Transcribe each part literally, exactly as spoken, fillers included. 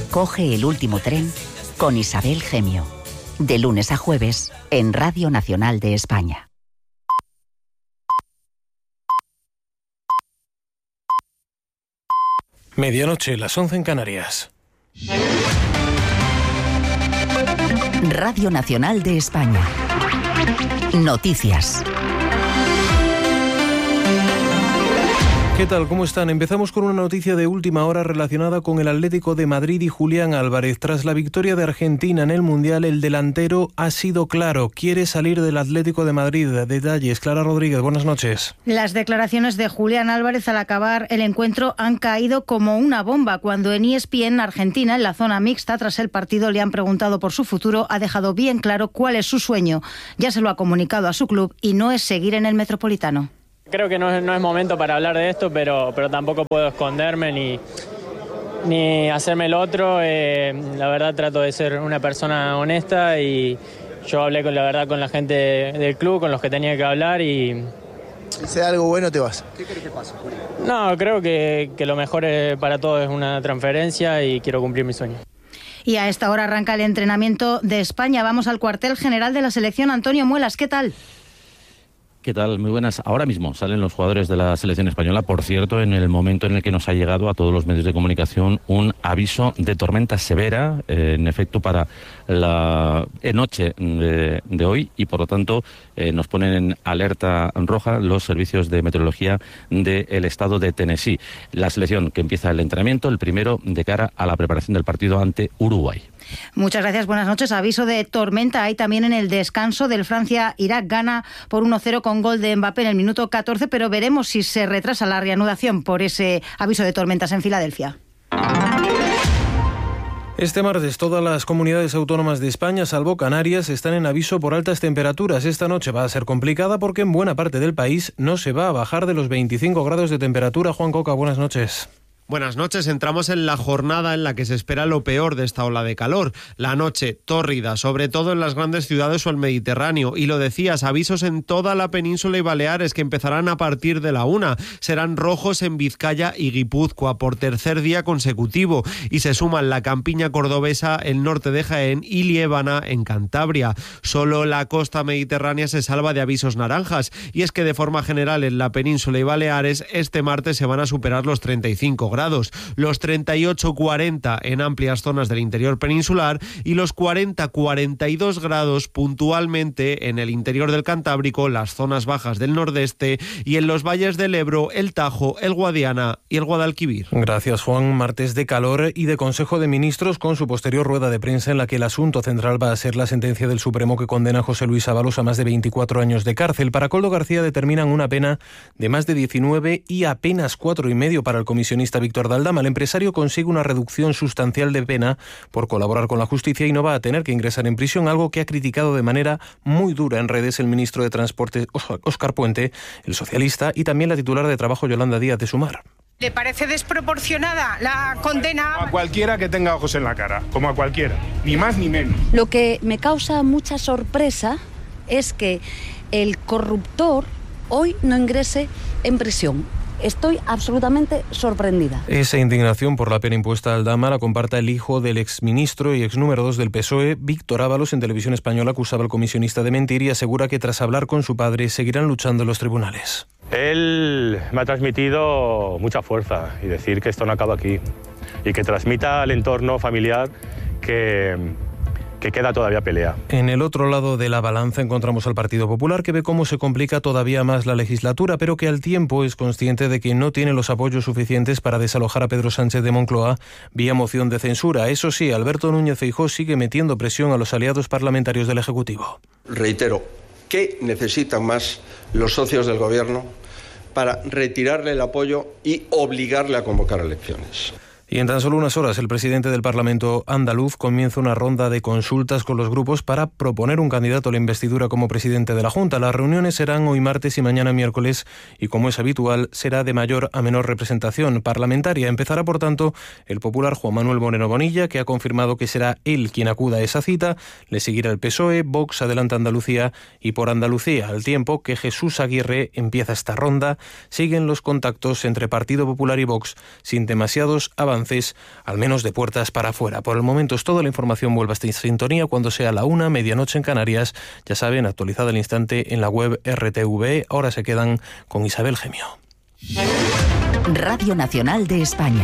Coge el último tren con Isabel Gemio. De lunes a jueves en Radio Nacional de España. Medianoche, las once en Canarias. Radio Nacional de España. Noticias. ¿Qué tal? ¿Cómo están? Empezamos con una noticia de última hora relacionada con el Atlético de Madrid y Julián Álvarez. Tras la victoria de Argentina en el Mundial, el delantero ha sido claro. Quiere salir del Atlético de Madrid. Detalles. Clara Rodríguez, buenas noches. Las declaraciones de Julián Álvarez al acabar el encuentro han caído como una bomba. Cuando en E S P N Argentina, en la zona mixta, tras el partido le han preguntado por su futuro, ha dejado bien claro cuál es su sueño. Ya se lo ha comunicado a su club y no es seguir en el Metropolitano. Creo que no es, no es momento para hablar de esto, pero, pero tampoco puedo esconderme ni, ni hacerme el otro. Eh, la verdad trato de ser una persona honesta y yo hablé con la verdad con la gente del club, con los que tenía que hablar y... Si sea algo bueno te vas. ¿Qué crees que pasa, Julio? No, creo que, que lo mejor para todos es una transferencia y quiero cumplir mi sueño. Y a esta hora arranca el entrenamiento de España. Vamos al cuartel general de la selección. Antonio Muelas, ¿qué tal? ¿Qué tal? Muy buenas. Ahora mismo salen los jugadores de la selección española. Por cierto, en el momento en el que nos ha llegado a todos los medios de comunicación un aviso de tormenta severa, eh, en efecto, para la noche de, de hoy y, por lo tanto, eh, nos ponen en alerta roja los servicios de meteorología del estado de Tennessee. La selección que empieza el entrenamiento, el primero de cara a la preparación del partido ante Uruguay. Muchas gracias, buenas noches. Aviso de tormenta hay también en el descanso del Francia-Irak. Gana por uno cero con gol de Mbappé en el minuto catorce, pero veremos si se retrasa la reanudación por ese aviso de tormentas en Filadelfia. Este martes todas las comunidades autónomas de España, salvo Canarias, están en aviso por altas temperaturas. Esta noche va a ser complicada porque en buena parte del país no se va a bajar de los veinticinco grados de temperatura. Juan Coca, buenas noches. Buenas noches, entramos en la jornada en la que se espera lo peor de esta ola de calor. La noche tórrida, sobre todo en las grandes ciudades o el Mediterráneo. Y lo decías, avisos en toda la península y Baleares que empezarán a partir de la una. Serán rojos en Vizcaya y Guipúzcoa por tercer día consecutivo. Y se suman la campiña cordobesa, el norte de Jaén y Liébana en Cantabria. Solo la costa mediterránea se salva de avisos naranjas. Y es que de forma general en la península y Baleares este martes se van a superar los treinta y cinco grados. Los treinta y ocho cuarenta en amplias zonas del interior peninsular y los cuarenta cuarenta y dos grados puntualmente en el interior del Cantábrico, las zonas bajas del nordeste y en los valles del Ebro, el Tajo, el Guadiana y el Guadalquivir. Gracias, Juan. Martes de calor y de Consejo de Ministros con su posterior rueda de prensa en la que el asunto central va a ser la sentencia del Supremo que condena a José Luis Ábalos a más de veinticuatro años de cárcel. Para Koldo García determinan una pena de más de diecinueve y apenas cuatro y medio para el comisionista Víctor Daldama. El empresario consigue una reducción sustancial de pena por colaborar con la justicia y no va a tener que ingresar en prisión, algo que ha criticado de manera muy dura en redes el ministro de Transporte Óscar Puente, el socialista, y también la titular de Trabajo Yolanda Díaz de Sumar. ¿Le parece desproporcionada la condena? A cualquiera que tenga ojos en la cara, como a cualquiera, ni más ni menos. Lo que me causa mucha sorpresa es que el corruptor hoy no ingrese en prisión. Estoy absolutamente sorprendida. Esa indignación por la pena impuesta al Dama la comparta el hijo del exministro y ex número dos del P S O E, Víctor Ábalos. En Televisión Española acusaba al comisionista de mentir y asegura que tras hablar con su padre seguirán luchando en los tribunales. Él me ha transmitido mucha fuerza y decir que esto no acaba aquí y que transmita al entorno familiar que... que queda todavía pelea. En el otro lado de la balanza encontramos al Partido Popular, que ve cómo se complica todavía más la legislatura, pero que al tiempo es consciente de que no tiene los apoyos suficientes para desalojar a Pedro Sánchez de Moncloa vía moción de censura. Eso sí, Alberto Núñez Feijóo sigue metiendo presión a los aliados parlamentarios del Ejecutivo. Reitero, ¿qué necesitan más los socios del Gobierno para retirarle el apoyo y obligarle a convocar elecciones? Y en tan solo unas horas el presidente del Parlamento andaluz comienza una ronda de consultas con los grupos para proponer un candidato a la investidura como presidente de la Junta. Las reuniones serán hoy martes y mañana miércoles y, como es habitual, será de mayor a menor representación parlamentaria. Empezará, por tanto, el popular Juan Manuel Moreno Bonilla, que ha confirmado que será él quien acuda a esa cita. Le seguirá el P S O E, Vox, Adelante Andalucía y Por Andalucía. Al tiempo que Jesús Aguirre empieza esta ronda, siguen los contactos entre Partido Popular y Vox sin demasiados avances francés, al menos de puertas para afuera. Por el momento es toda la información. Vuelve a esta sintonía cuando sea la una, medianoche en Canarias. Ya saben, actualizada al instante en la web R T V. Ahora se quedan con Isabel Gemio. Radio Nacional de España.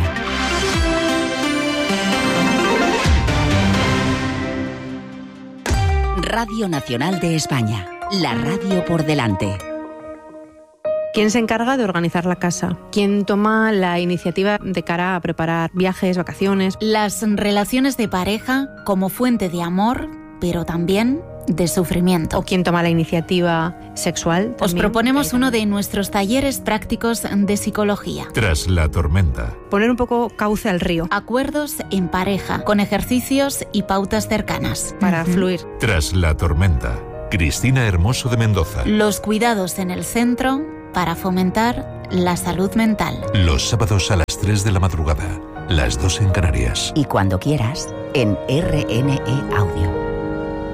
Radio Nacional de España. La radio por delante. ¿Quién se encarga de organizar la casa? ¿Quién toma la iniciativa de cara a preparar viajes, vacaciones? Las relaciones de pareja como fuente de amor, pero también de sufrimiento. ¿O quién toma la iniciativa sexual? Os proponemos uno de nuestros talleres prácticos de psicología. Tras la tormenta. Poner un poco cauce al río. Acuerdos en pareja, con ejercicios y pautas cercanas. Para uh-huh. fluir. Tras la tormenta. Cristina Hermoso de Mendoza. Los cuidados en el centro para fomentar la salud mental. Los sábados a las tres de la madrugada, las dos en Canarias. Y cuando quieras, en R N E Audio.